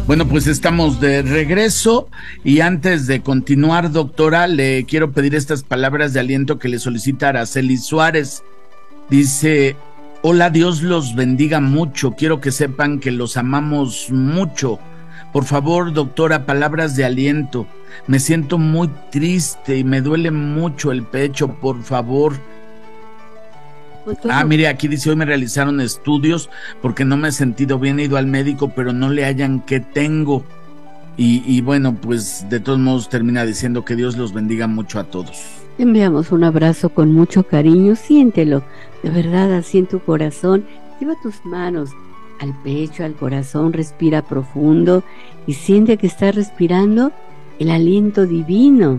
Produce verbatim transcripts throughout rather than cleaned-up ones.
Bueno, pues estamos de regreso y antes de continuar, doctora, le quiero pedir estas palabras de aliento que le solicita Araceli Suárez. Dice: hola, Dios los bendiga mucho, quiero que sepan que los amamos mucho. Por favor, doctora, palabras de aliento. Me siento muy triste y me duele mucho el pecho, por favor. Ah, mire, aquí dice: hoy me realizaron estudios porque no me he sentido bien, he ido al médico, pero no le hallan qué tengo. Y, y bueno, pues de todos modos termina diciendo que Dios los bendiga mucho a todos. Enviamos un abrazo con mucho cariño, siéntelo, de verdad, así en tu corazón. Lleva tus manos al pecho, al corazón, respira profundo y siente que estás respirando el aliento divino,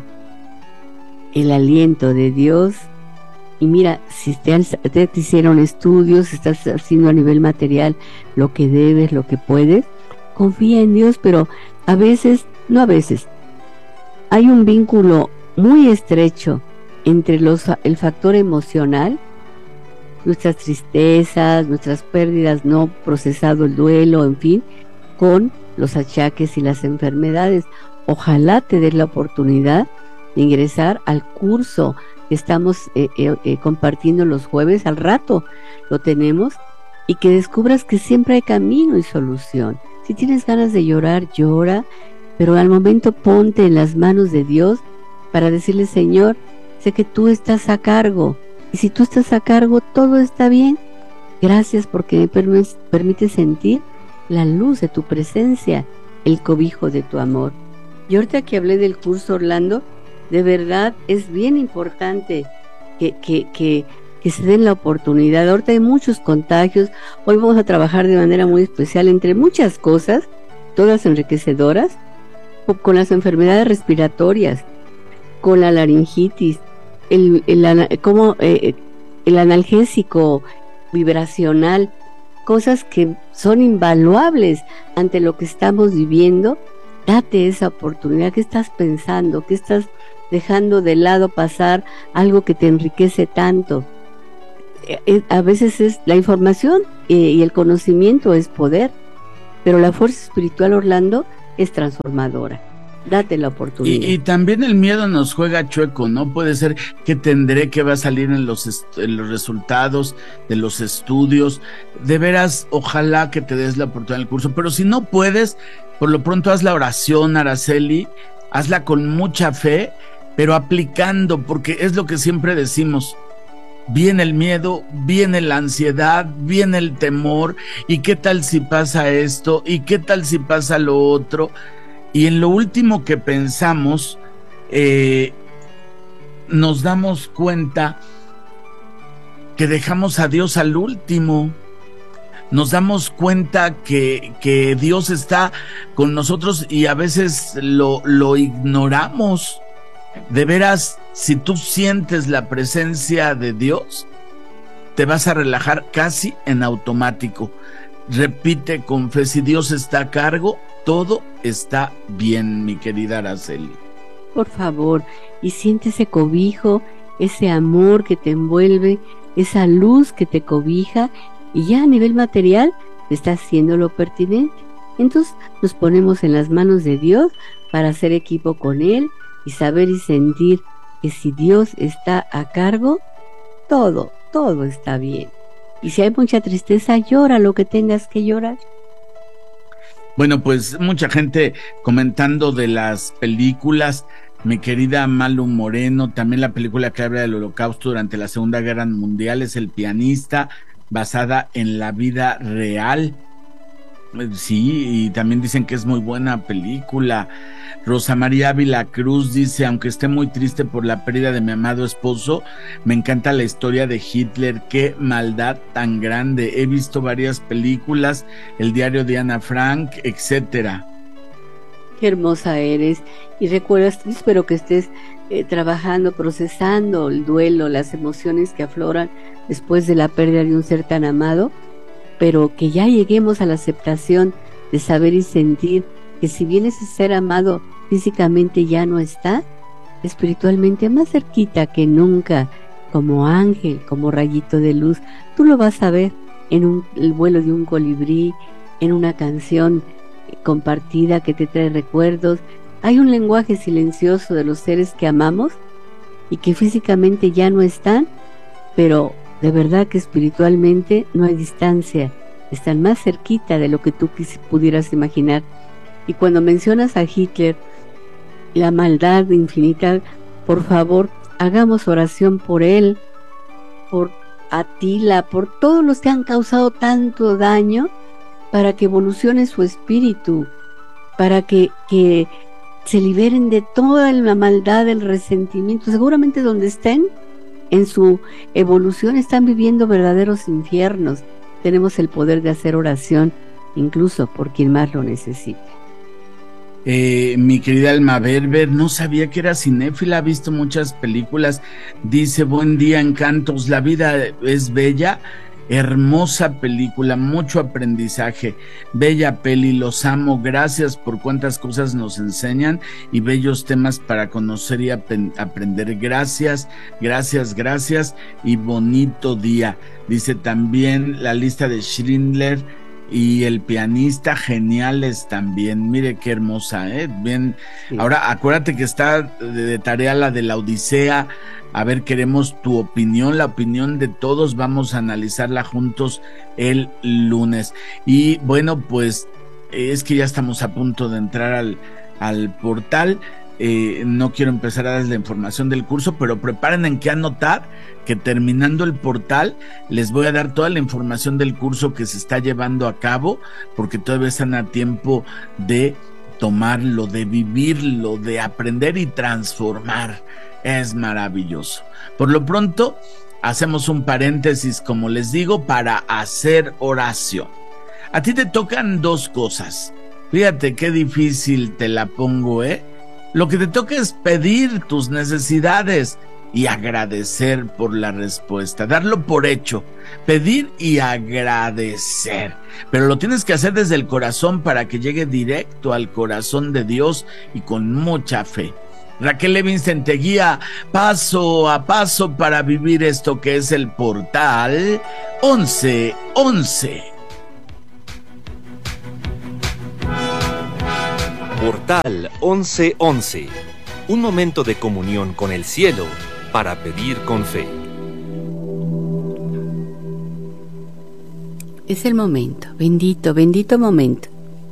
el aliento de Dios. Y mira, si te, te hicieron estudios, estás haciendo a nivel material lo que debes, lo que puedes, confía en Dios, pero a veces, no a veces, hay un vínculo muy estrecho entre los, el factor emocional, nuestras tristezas, nuestras pérdidas, no procesado el duelo, en fin, con los achaques y las enfermedades. Ojalá te des la oportunidad de ingresar al curso que estamos eh, eh, eh, compartiendo los jueves, al rato lo tenemos, y que descubras que siempre hay camino y solución. Si tienes ganas de llorar, llora, pero al momento ponte en las manos de Dios para decirle: Señor, sé que tú estás a cargo, y si tú estás a cargo, todo está bien. Gracias porque me perm- permite sentir la luz de tu presencia, el cobijo de tu amor. Y ahorita que hablé del curso, Orlando, de verdad es bien importante que, que, que, que se den la oportunidad. Ahorita hay muchos contagios. Hoy vamos a trabajar de manera muy especial, entre muchas cosas, todas enriquecedoras, con las enfermedades respiratorias, con la laringitis, el, el, como, eh, el analgésico vibracional, cosas que son invaluables ante lo que estamos viviendo. Date esa oportunidad. ¿Qué estás pensando? ¿Qué estás dejando de lado pasar algo que te enriquece tanto? A veces es la información y el conocimiento es poder, pero la fuerza espiritual, Orlando, es transformadora. Date la oportunidad. Y, y también el miedo nos juega chueco, ¿no? Puede ser que tendré que va a salir en los, est- en los resultados de los estudios. De veras, ojalá que te des la oportunidad del curso, pero si no puedes, por lo pronto haz la oración, Araceli, hazla con mucha fe, pero aplicando, porque es lo que siempre decimos: viene el miedo, viene la ansiedad, viene el temor, y qué tal si pasa esto, y qué tal si pasa lo otro, y en lo último que pensamos, eh, nos damos cuenta que dejamos a Dios al último. Nos damos cuenta que, que Dios está con nosotros y a veces lo, lo ignoramos. De veras, si tú sientes la presencia de Dios, te vas a relajar casi en automático. Repite con fe: si Dios está a cargo, todo está bien, mi querida Araceli. Por favor, y siente ese cobijo, ese amor que te envuelve, esa luz que te cobija, y ya a nivel material te está haciendo lo pertinente. Entonces nos ponemos en las manos de Dios para hacer equipo con Él y saber y sentir que si Dios está a cargo, todo, todo está bien. Y si hay mucha tristeza, llora lo que tengas que llorar. Bueno, pues mucha gente comentando de las películas. Mi querida Malu Moreno, también la película que habla del Holocausto durante la Segunda Guerra Mundial, es El pianista, basada en la vida real. Sí, y también dicen que es muy buena película. Rosa María Ávila Cruz dice: aunque esté muy triste por la pérdida de mi amado esposo, me encanta la historia de Hitler, qué maldad tan grande. He visto varias películas, El diario de Ana Frank, etcétera. Qué hermosa eres. Y recuerdas, espero que estés eh, trabajando, procesando el duelo, las emociones que afloran después de la pérdida de un ser tan amado, pero que ya lleguemos a la aceptación de saber y sentir que si bien ese ser amado físicamente ya no está, espiritualmente más cerquita que nunca, como ángel, como rayito de luz, tú lo vas a ver en un, el vuelo de un colibrí, en una canción compartida que te trae recuerdos. Hay un lenguaje silencioso de los seres que amamos y que físicamente ya no están, pero de verdad que espiritualmente no hay distancia, están más cerquita de lo que tú pudieras imaginar. Y cuando mencionas a Hitler, la maldad infinita, por favor, hagamos oración por él, por Atila, por todos los que han causado tanto daño, para que evolucione su espíritu, para que, que se liberen de toda la maldad, el resentimiento. Seguramente donde estén, en su evolución, están viviendo verdaderos infiernos. Tenemos el poder de hacer oración, incluso por quien más lo necesite. Eh, mi querida Alma Berber, no sabía que era cinéfila, ha visto muchas películas. Dice: buen día, Encantos, la vida es bella. Hermosa película, mucho aprendizaje, bella peli, los amo, gracias por cuántas cosas nos enseñan y bellos temas para conocer y ap- aprender. Gracias, gracias, gracias y bonito día. Dice también La lista de Schindler y El pianista, geniales también. Mire qué hermosa, ¿eh? Bien. Sí. Ahora acuérdate que está de, de tarea la de la Odisea. A ver, queremos tu opinión, la opinión de todos, vamos a analizarla juntos el lunes. Y bueno, pues es que ya estamos a punto de entrar al, al portal. Eh, no quiero empezar a darles la información del curso, pero preparen en qué anotar, que terminando el portal les voy a dar toda la información del curso que se está llevando a cabo, porque todavía están a tiempo de tomarlo, de vivirlo, de aprender y transformar. Es maravilloso. Por lo pronto, hacemos un paréntesis, como les digo, para hacer oración. A ti te tocan dos cosas. Fíjate qué difícil te la pongo, ¿eh? Lo que te toca es pedir tus necesidades y agradecer por la respuesta, darlo por hecho, pedir y agradecer. Pero lo tienes que hacer desde el corazón para que llegue directo al corazón de Dios y con mucha fe. Raquel Levinson te guía paso a paso para vivir esto que es el portal once once. Portal once once. Un momento de comunión con el cielo para pedir con fe. Es el momento, bendito, bendito momento,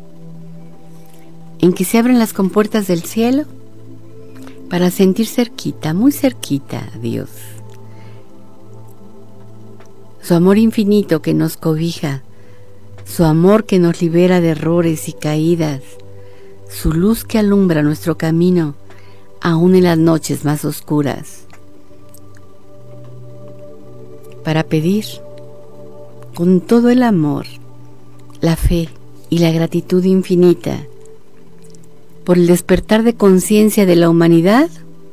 en que se abren las compuertas del cielo para sentir cerquita, muy cerquita a Dios. Su amor infinito que nos cobija, su amor que nos libera de errores y caídas, su luz que alumbra nuestro camino, aún en las noches más oscuras. Para pedir, con todo el amor, la fe y la gratitud infinita, por el despertar de conciencia de la humanidad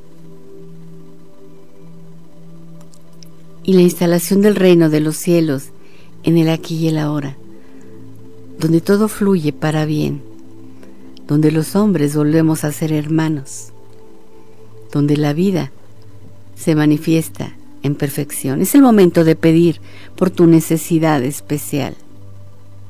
y la instalación del reino de los cielos en el aquí y el ahora, donde todo fluye para bien, donde los hombres volvemos a ser hermanos, donde la vida se manifiesta en perfección. Es el momento de pedir por tu necesidad especial.